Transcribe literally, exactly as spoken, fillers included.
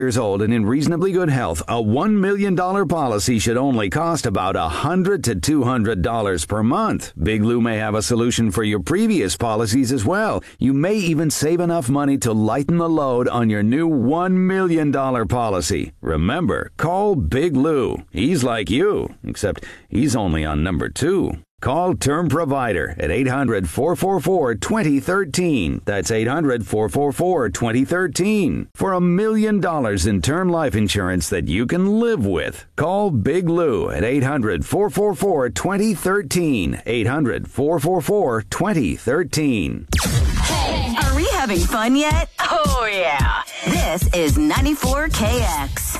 years old and in reasonably good health, a one million dollars policy should only cost about one hundred to two hundred dollars per month. Big Lou may have a solution for your previous policies as well. You may even save enough money to lighten the load on your new one million dollars policy. Remember, call Big Lou. He's like you, except he's only on number two. Call Term Provider at eight hundred, four four four, two zero one three. That's eight hundred, four four four, two zero one three. For a million dollars in term life insurance that you can live with. Call Big Lou at eight hundred, four four four, two zero one three. eight hundred, four four four, two zero one three. Hey, are we having fun yet? Oh, yeah. This is ninety-four K X.